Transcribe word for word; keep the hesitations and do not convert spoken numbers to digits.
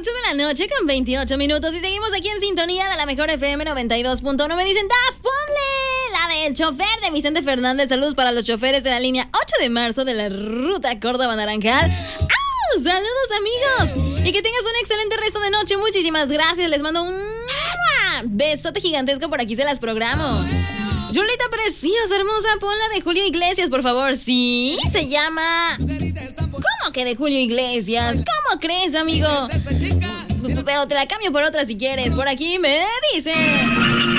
ocho de la noche con veintiocho minutos y seguimos aquí en sintonía de la mejor F M noventa y dos punto uno. Me dicen, ¡Daf, ponle! La del chofer de Vicente Fernández. Saludos para los choferes de la línea ocho de marzo de la ruta Córdoba-Naranjal. ¡Ah! ¡Saludos, amigos! Y que tengas un excelente resto de noche. Muchísimas gracias. Les mando un besote gigantesco. Por aquí se las programo. Julita preciosa, hermosa, ponla de Julio Iglesias, por favor. Sí, se llama... ¿Cómo que de Julio Iglesias? ¿Cómo crees, amigo? Pero te la cambio por otra si quieres. Por aquí me dice...